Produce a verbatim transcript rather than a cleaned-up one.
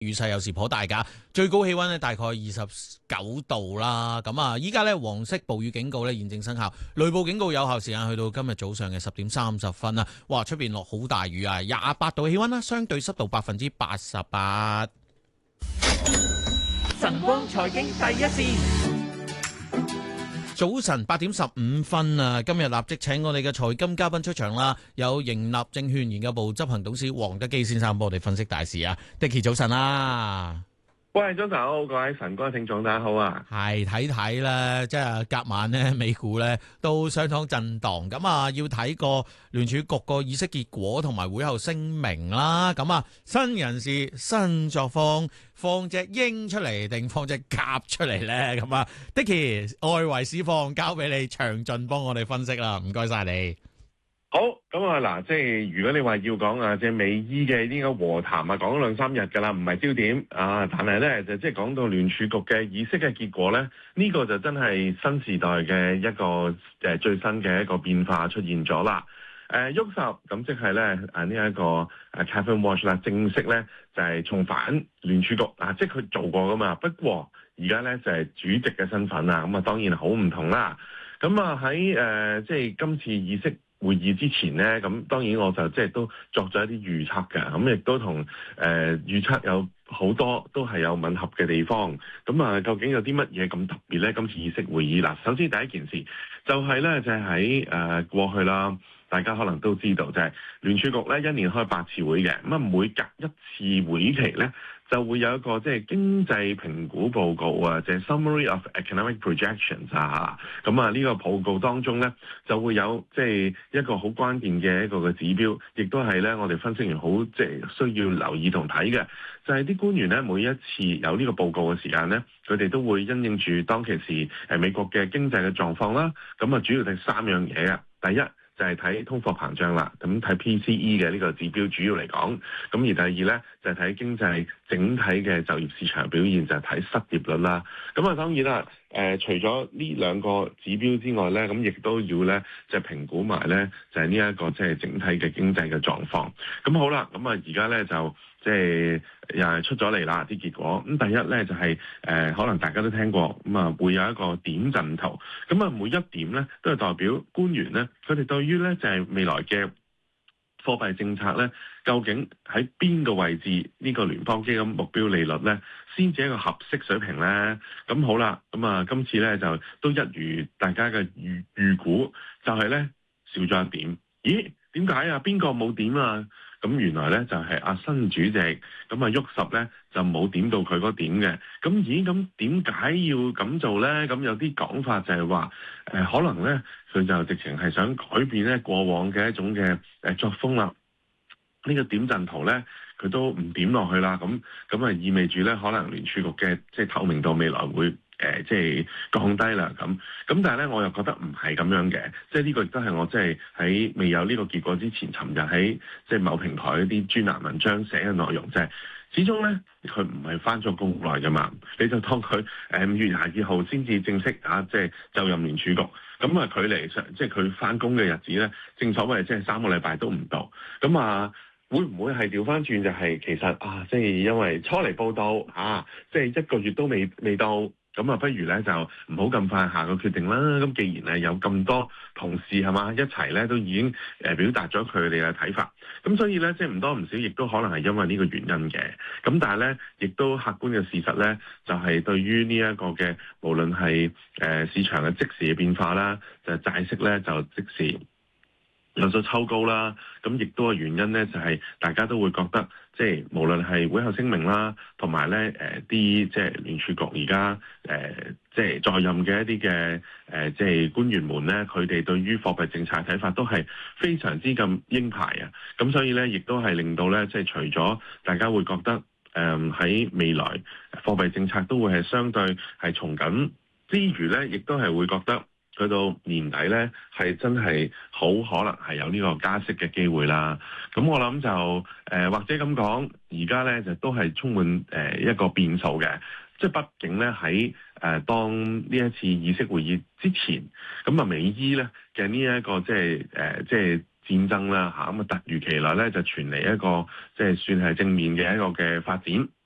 雨勢有時頗大㗎，最高氣溫呢大概二十九度啦。咁啊，依家呢黃色暴雨警告呢現正生效，雷暴警告有效時間去到今日早上嘅十點三十分啊！哇，出邊落好大雨啊，廿八度氣溫啦，相對濕度百分之八十八。 晨光財經第一線。 早晨八點十五分啊！今日立即請我哋嘅財金嘉賓出場啦，有盈立證券研究部執行董事黃德基先生幫我哋分析大市啊。Dicky 早晨啦！ 喂，早晨好，各位晨光聽眾大家好啊！ 係睇睇啦，即係隔晚呢美股呢都相當震盪，咁啊要睇個聯儲局個議息結果同埋會後聲明啦。咁啊新人事新作風，放隻鷹出嚟定放隻鴿出嚟呢？咁啊，Dicky 外圍市況交俾你詳盡幫我哋分析啦，唔該晒你。 好，咁啊嗱，即係如果你話要講啊，即係美伊嘅呢個和談啊，講咗兩三日㗎啦，唔係焦點啊，但係咧就即係講到聯儲局嘅議息嘅結果咧，呢、這個就真係新時代嘅一個誒、呃、最新嘅一個變化出現咗啦。誒沃十咁即係咧啊呢一個誒 Catherine Walsh 啦，正式咧就係、是、重返聯儲局啊，即係佢做過㗎嘛，不過而家咧就係、是、主席嘅身份啊，咁啊當然好唔同啦。咁啊喺誒即係今次議息會議之前咧，咁當然我就即係都作咗一啲預測嘅，咁亦都同誒、呃、預測有好多都係有吻合嘅地方。咁啊，究竟有啲乜嘢咁特別咧？今次議息會議嗱，首先第一件事就係咧，就係喺誒過去啦，大家可能都知道就係聯儲局咧一年開八次會嘅，咁啊每隔一次會期咧，就會有一個即係經濟評估報告啊，即係 Summary of Economic Projections 啊，咁啊呢個報告當中咧就會有即係一個好關鍵嘅一個嘅指標，亦都係咧我哋分析員好即係需要留意同睇嘅，就係啲官員咧每一次有呢個報告嘅時間咧，佢哋都會因應住當其時誒美國嘅經濟嘅狀況啦，咁啊主要係三樣嘢啊，第一，就係睇通貨膨脹啦，咁睇 P C E 嘅呢個指標主要嚟講，咁而第二咧就係睇經濟整體嘅就業市場表現，就係睇失業率啦。咁啊當然啦，誒、呃、除咗呢兩個指標之外咧，咁亦都要咧就係評估埋咧就係呢一個即係整體嘅經濟嘅狀況。咁好啦，咁啊而家咧就即係又係出咗嚟啦啲結果。咁第一咧就係、是、誒、呃、可能大家都聽過，咁啊會有一個點陣圖，咁啊每一點咧都係代表官員咧佢哋對於咧就係、是、未來嘅貨幣政策咧，究竟喺邊個位置呢個聯邦基金目標利率咧，先至一個合適水平咧？咁好啦，咁啊今次咧就都一如大家嘅預預估，就係、是、咧少咗一點。咦？點解啊？邊個冇點啊？咁原來咧就係、是、阿新主席，咁啊沃十咧就冇點到佢嗰點嘅。咁咦？咁點解要咁做咧？咁有啲講法就係話，誒、呃、可能咧佢就直情係想改變咧過往嘅一種嘅誒作風啦。呢、這個點陣圖咧，佢都唔點落去啦。咁咁啊意味住咧，可能聯儲局嘅即係透明度未來會。誒、呃、即係降低啦咁，咁但係咧我又覺得唔係咁樣嘅，即係呢個亦都係我即係喺未有呢個結果之前，尋日喺即係某平台一啲專欄文章寫嘅內容，即係始終咧佢唔係返咗工耐㗎嘛，你就當佢誒五月廿二號先至正式啊，即係就任聯儲局，咁啊距離上即係佢返工嘅日子咧，正所謂即係三個禮拜都唔到，咁啊。會唔會係調翻轉就係其實啊，即係因為初嚟報到啊，即係一個月都未未到，咁啊不如咧就唔好咁快下個決定啦。咁既然係有咁多同事係嘛一齊咧，都已經誒表達咗佢哋嘅睇法，咁所以咧即係唔多唔少，亦都可能係因為呢個原因嘅。咁但係咧，亦都客觀嘅事實咧，就係對於呢一個嘅無論係誒市場嘅即時嘅變化啦，就係債息咧就即時有咗抽高啦，咁亦都係原因咧，就係、是、大家都會覺得，即係無論係會後聲明啦，同埋咧誒啲即係聯儲局而家誒即係在任嘅一啲嘅誒即係官員們咧，佢哋對於貨幣政策嘅睇法都係非常之咁鷹派啊！咁所以咧，亦都係令到咧，即係除咗大家會覺得誒喺、呃、未來貨幣政策都會係相對係從緊之餘咧，亦都係會覺得。去到年底咧，係真係好可能係有呢個加息嘅機會啦。咁我諗就誒、呃，或者咁講，而家咧就都係充滿誒、呃、一個變數嘅。即係畢竟咧喺誒當呢一次議息會議之前，咁啊美伊咧嘅呢一個即係誒即係戰爭啦嚇，咁啊突如其來咧就傳嚟一個即係算係正面嘅一個嘅發展。